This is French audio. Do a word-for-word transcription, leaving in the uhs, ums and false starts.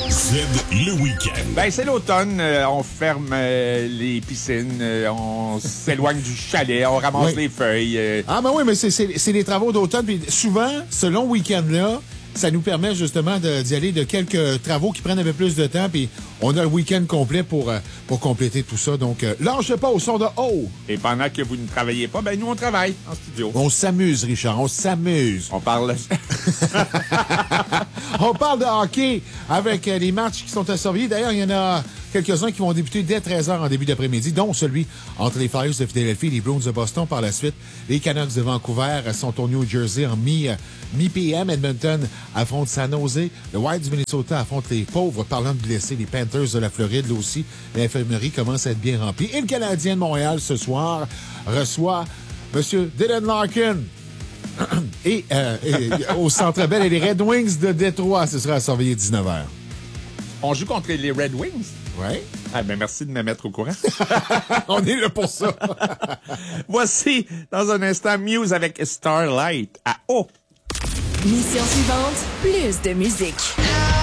Z, le week-end. Ben, c'est l'automne. Euh, on ferme euh, les piscines. Euh, on s'éloigne du chalet. On ramasse Oui. les feuilles. Euh, Ah, ben oui, mais c'est, c'est, c'est les travaux d'automne. Puis souvent, ce long week-end-là, ça nous permet justement de, d'y aller de quelques travaux qui prennent un peu plus de temps. Puis on a le week-end complet pour, euh, pour compléter tout ça. Donc, euh, lâche pas au son de haut. et pendant que vous ne travaillez pas, ben, nous, on travaille en studio. On s'amuse, Richard. On s'amuse. On parle... On parle de hockey avec euh, les matchs qui sont à surveiller. D'ailleurs, il y en a quelques-uns qui vont débuter dès treize heures en début d'après-midi, dont celui entre les Flyers de Philadelphie et les Bruins de Boston. Par la suite, les Canucks de Vancouver sont au New Jersey en mi, euh, mi-P M. Edmonton affronte San Jose. Le Wild du Minnesota affronte les pauvres. Parlant de blessés, les Panthers de la Floride, là aussi, l'infirmerie commence à être bien remplie. Et le Canadien de Montréal, ce soir, reçoit M. Dylan Larkin. Et, euh, et au Centre Bell et les Red Wings de Détroit, ce sera à surveiller dix-neuf heures. On joue contre les Red Wings? Oui. Ah, ben, merci de me mettre au courant. On est là pour ça. Voici, dans un instant, Muse avec Starlight à O. Mission suivante, plus de musique.